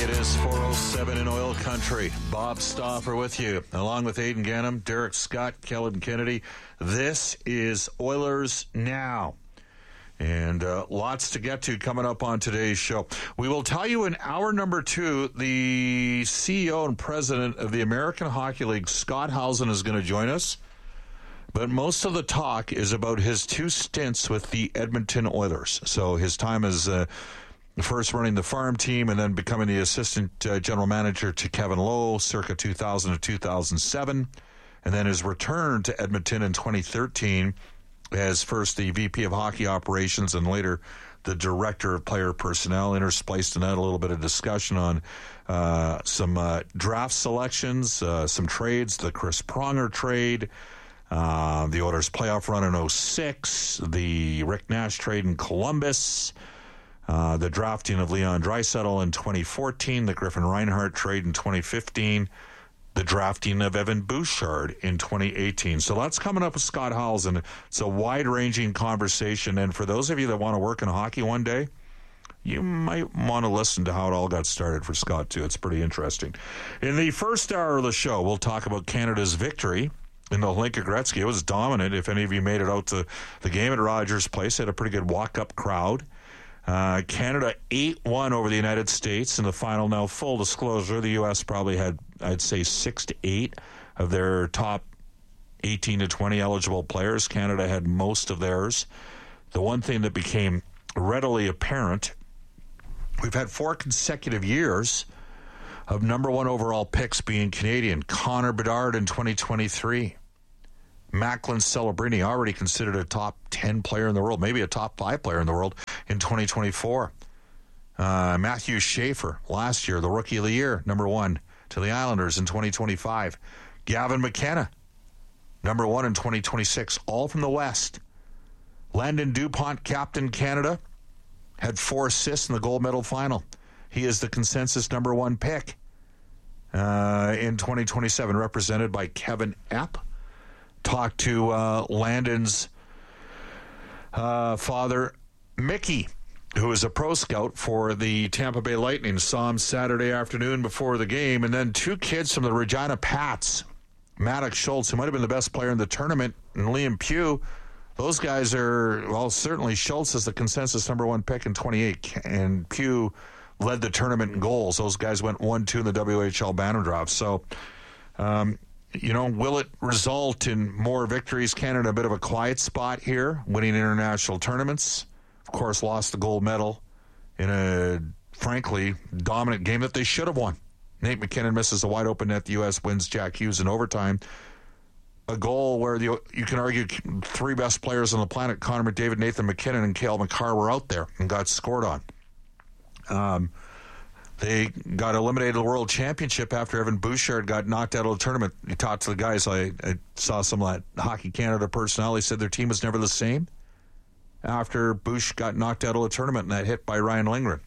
It is 4:07 in oil country. Bob Stauffer with you, along with Aidan Gannam, Derek Scott, Kellen Kennedy. This is Oilers Now. And lots to get to coming up on today's show. We will tell you in hour number 2, the CEO and president of the American Hockey League, Scott Howson, is going to join us. But most of the talk is about his 2 stints with the Edmonton Oilers. So his time as first running the farm team and then becoming the assistant general manager to Kevin Lowe circa 2000 to 2007. And then his return to Edmonton in 2013 as first the VP of Hockey Operations and later the Director of Player Personnel. Interspliced in that a little bit of discussion on some draft selections, some trades, the Chris Pronger trade, the Oilers playoff run in 2006, the Rick Nash trade in Columbus, the drafting of Leon Draisaitl in 2014, the Griffin Reinhart trade in 2015, the drafting of Evan Bouchard in 2018. So that's coming up with Scott Howson. It's a wide-ranging conversation, and for those of you that want to work in hockey one day, you might want to listen to how it all got started for Scott, too. It's pretty interesting. In the first hour of the show, we'll talk about Canada's victory in the Hlinka Gretzky. It was dominant. If any of you made it out to the game at Rogers Place, had a pretty good walk-up crowd. Canada 8-1 over the United States in the final. Now, full disclosure, the U.S. probably had, I'd say, 6 to 8 of their top 18 to 20 eligible players. Canada had most of theirs. The one thing that became readily apparent, we've had 4 consecutive years of number 1 overall picks being Canadian. Connor Bedard in 2023. Macklin Celebrini, already considered a top 10 player in the world, maybe a top 5 player in the world in 2024. Matthew Schaefer, last year, the Rookie of the Year, number 1 to the Islanders in 2025. Gavin McKenna, number 1 in 2026, all from the West. Landon DuPont, captain Canada, had 4 assists in the gold medal final. He is the consensus number 1 pick in 2027, represented by Kevin Epp. Talked to Landon's father, Mickey, who is a pro scout for the Tampa Bay Lightning. Saw him Saturday afternoon before the game. And then 2 kids from the Regina Pats, Maddox Schultz, who might have been the best player in the tournament, and Liam Pugh. Those guys are, well, certainly Schultz is the consensus number 1 pick in 28, and Pugh led the tournament in goals. Those guys went 1-2 in the WHL banner drop. So, will it result in more victories? Canada a bit of a quiet spot here, winning international tournaments. Of course, lost the gold medal in a, frankly, dominant game that they should have won. Nate McKinnon misses a wide-open net. The U.S. wins Jack Hughes in overtime. A goal where you can argue 3 best players on the planet, Connor McDavid, Nathan McKinnon, and Cale Makar, were out there and got scored on. They got eliminated in the World Championship after Evan Bouchard got knocked out of the tournament. He talked to the guys. I saw some of that Hockey Canada personnel. He said their team was never the same after Bush got knocked out of the tournament and that hit by Ryan Lindgren.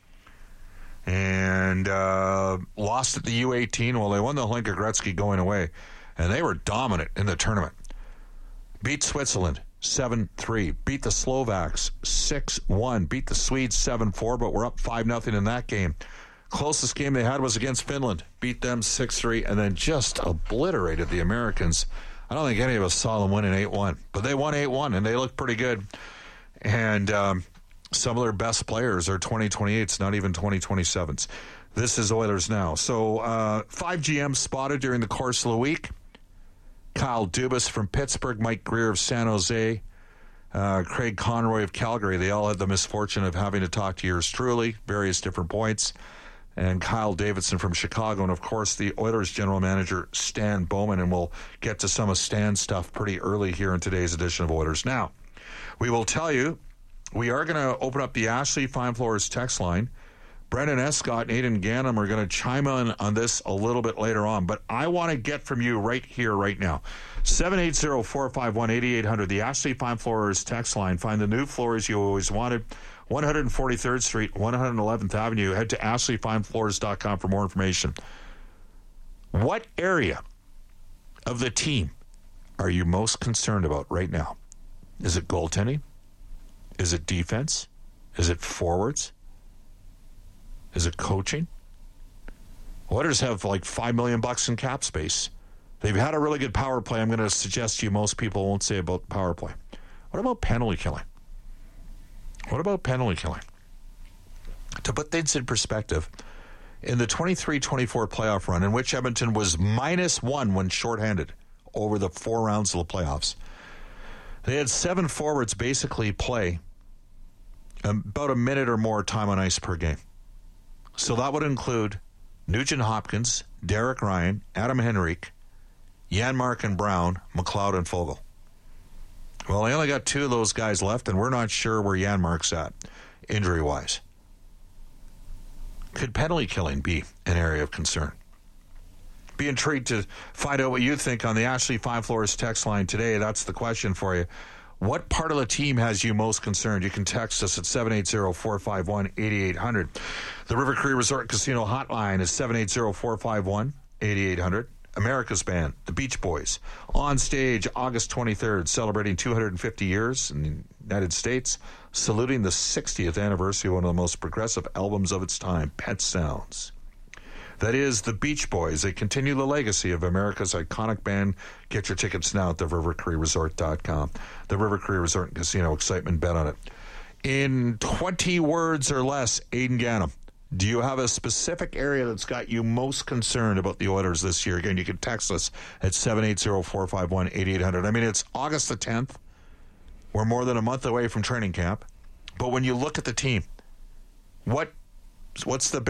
And lost at the U18. Well, they won the Hlinka Gretzky going away, and they were dominant in the tournament. Beat Switzerland 7-3. Beat the Slovaks 6-1. Beat the Swedes 7-4, but we're up 5-0 in that game. Closest game they had was against Finland. Beat them 6-3, and then just obliterated the Americans. I don't think any of us saw them winning 8-1, but they won 8-1, and they looked pretty good. And some of their best players are 2028s, not even 2027s. This is Oilers Now. So 5 GMs spotted during the course of the week. Kyle Dubas from Pittsburgh, Mike Greer of San Jose, Craig Conroy of Calgary. They all had the misfortune of having to talk to yours truly, various different points. And Kyle Davidson from Chicago, and of course the Oilers general manager, Stan Bowman. And we'll get to some of Stan's stuff pretty early here in today's edition of Oilers Now. We will tell you, we are going to open up the Ashley Fine Floors text line. Brendan Escott and Aidan Gannam are going to chime in on this a little bit later on, but I want to get from you right here, right now. 780-451-8800, the Ashley Fine Floors text line. Find the new floors you always wanted. 143rd Street, 111th Avenue. Head to ashleyfinefloors.com for more information. What area of the team are you most concerned about right now? Is it goaltending? Is it defense? Is it forwards? Is it coaching? Oilers have like $5 million in cap space. They've had a really good power play. I'm going to suggest to you most people won't say about power play. What about penalty killing? To put things in perspective, in the 23-24 playoff run, in which Edmonton was -1 when shorthanded over the 4 rounds of the playoffs, they had 7 forwards basically play about a minute or more time on ice per game. So that would include Nugent Hopkins, Derek Ryan, Adam Henrique, Janmark and Brown, McLeod and Fogle. Well, they only got 2 of those guys left, and we're not sure where Janmark's at, injury-wise. Could penalty killing be an area of concern? Be intrigued to find out what you think on the Ashley Fine Floors text line today. That's the question for you. What part of the team has you most concerned? You can text us at 780-451-8800. The River Cree Resort Casino hotline is 780-451-8800. America's Band, the Beach Boys, on stage August 23rd, celebrating 250 years in the United States, saluting the 60th anniversary of one of the most progressive albums of its time, Pet Sounds. That is the Beach Boys. They continue the legacy of America's iconic band. Get your tickets now at therivercreeresort.com. The River Cree Resort and Casino, excitement, bet on it. In 20 words or less, Aidan Gannam, do you have a specific area that's got you most concerned about the Oilers this year? Again, you can text us at 780-451-8800. I mean, it's August the 10th. We're more than a month away from training camp. But when you look at the team, what's the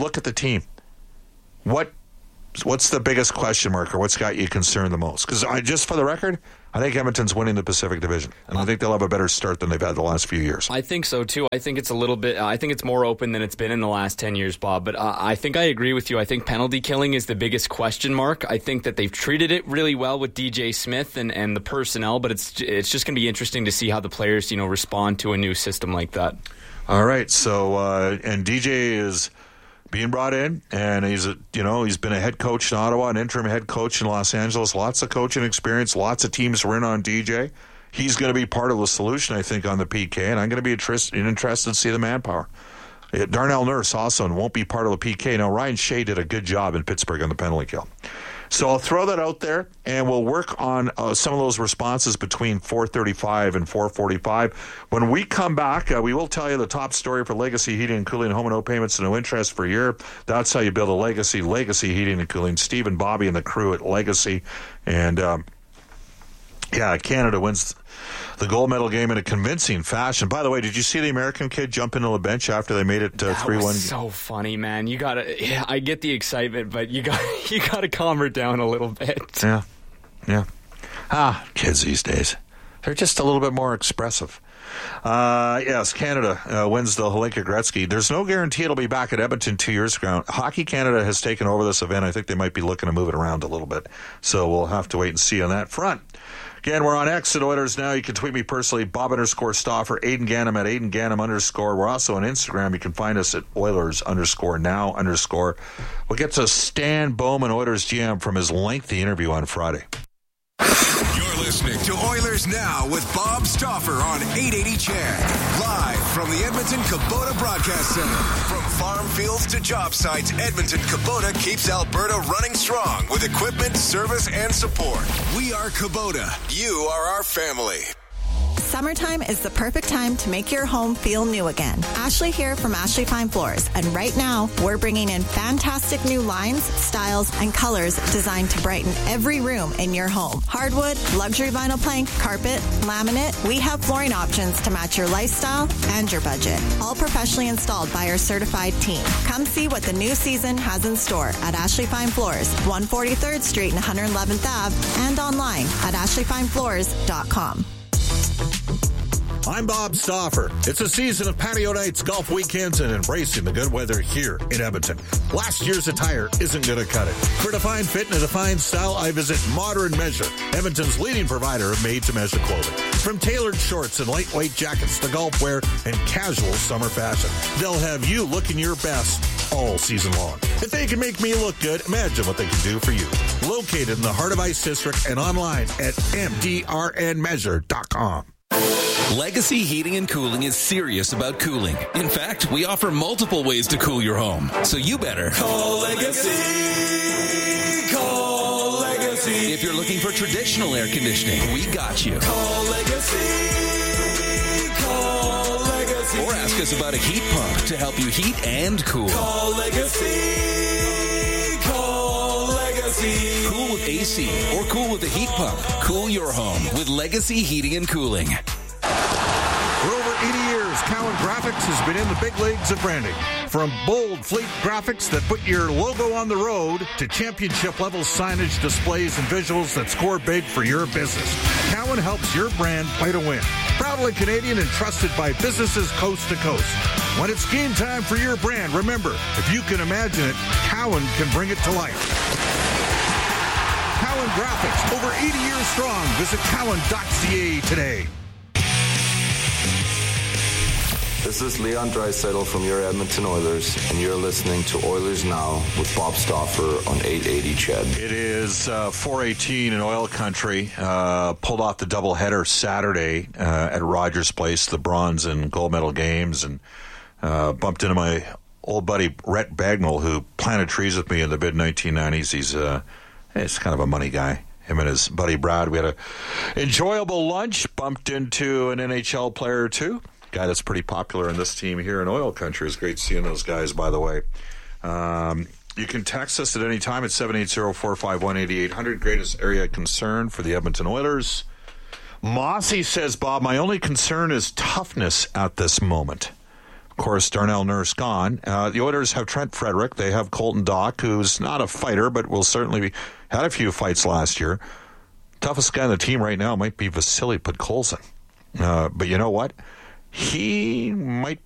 biggest question mark, or what's got you concerned the most? Because just for the record, I think Edmonton's winning the Pacific Division, and I think they'll have a better start than they've had the last few years. I think so too. I think it's it's more open than it's been in the last 10 years, Bob. But I think I agree with you. I think penalty killing is the biggest question mark. I think that they've treated it really well with DJ Smith and the personnel, but it's just going to be interesting to see how the players respond to a new system like that. All right. So and DJ is being brought in, and he's been a head coach in Ottawa, an interim head coach in Los Angeles, lots of coaching experience, lots of teams were in on DJ. He's going to be part of the solution, I think, on the PK, and I'm going to be interested to see the manpower. Darnell Nurse also won't be part of the PK. Now, Ryan Shea did a good job in Pittsburgh on the penalty kill. So I'll throw that out there, and we'll work on some of those responses between 4:35 and 4:45. When we come back, we will tell you the top story for Legacy Heating and Cooling, home and no payments and no interest for a year. That's how you build a legacy. Legacy Heating and Cooling. Steve and Bobby and the crew at Legacy. And, Canada wins the gold medal game in a convincing fashion. By the way, did you see the American kid jump into the bench after they made it 3-1? That was so funny, man. I get the excitement, but you gotta calm her down a little bit. Yeah. Kids these days, they're just a little bit more expressive. Yes, Canada wins the Hlinka Gretzky. There's no guarantee it'll be back at Edmonton 2 years ago. Hockey Canada has taken over this event. I think they might be looking to move it around a little bit. So we'll have to wait and see on that front. Again, we're on X at Oilers Now. You can tweet me personally, Bob_Stauffer, Aidan Gannam at Aidan Gannam _. We're also on Instagram. You can find us at Oilers_Now_. We'll get to Stan Bowman, Oilers GM, from his lengthy interview on Friday. You're listening to Oilers Now with Bob Stauffer on 880 CHED. Live from the Edmonton Kubota Broadcast Center. From farm fields to job sites, Edmonton Kubota keeps Alberta running strong with equipment, service, and support. We are Kubota. You are our family. Summertime is the perfect time to make your home feel new again. Ashley here from Ashley Fine Floors, and right now we're bringing in fantastic new lines, styles, and colors designed to brighten every room in your home. Hardwood, luxury vinyl plank, carpet, laminate, we have flooring options to match your lifestyle and your budget. All professionally installed by our certified team. Come see what the new season has in store at Ashley Fine Floors, 143rd Street and 111th Ave, and online at ashleyfinefloors.com. I'm Bob Stauffer. It's a season of patio nights, golf weekends, and embracing the good weather here in Edmonton. Last year's attire isn't going to cut it. For defined fit and a defined style, I visit Modern Measure, Edmonton's leading provider of made-to-measure clothing. From tailored shorts and lightweight jackets to golf wear and casual summer fashion, they'll have you looking your best all season long. If they can make me look good, imagine what they can do for you. Located in the heart of Ice District and online at mdrnmeasure.com. Legacy Heating and Cooling is serious about cooling. In fact, we offer multiple ways to cool your home. So you better call Legacy. Call Legacy. If you're looking for traditional air conditioning, we got you. Call Legacy. Call Legacy. Or ask us about a heat pump to help you heat and cool. Call Legacy. Call Legacy. Cool with AC or cool with a heat pump. Cool your home with Legacy Heating and Cooling. For over 80 years, Cowan Graphics has been in the big leagues of branding. From bold fleet graphics that put your logo on the road to championship-level signage, displays, and visuals that score big for your business, Cowan helps your brand play to win. Proudly Canadian and trusted by businesses coast to coast. When it's game time for your brand, remember, if you can imagine it, Cowan can bring it to life. Cowan Graphics, over 80 years strong. Visit cowan.ca today. This is Leon Draisaitl from your Edmonton Oilers, and you're listening to Oilers Now with Bob Stauffer on 880 CHED. It is 4:18 in oil country. Pulled off the doubleheader Saturday at Rogers Place, the bronze and gold medal games, and bumped into my old buddy Rhett Bagnall, who planted trees with me in the mid-1990s. He's kind of a money guy. Him and his buddy Brad. We had an enjoyable lunch, bumped into an NHL player or two. Guy that's pretty popular in this team here in oil country. It's great seeing those guys, by the way. You can text us at any time at 780-451-8800. Greatest area concern for the Edmonton Oilers. Mossy says, Bob, my only concern is toughness at this moment. Of course, Darnell Nurse gone. The Oilers have Trent Frederick. They have Colton Dach, who's not a fighter, but will certainly had a few fights last year. Toughest guy on the team right now might be Vasily Podkolzin. But you know what? He might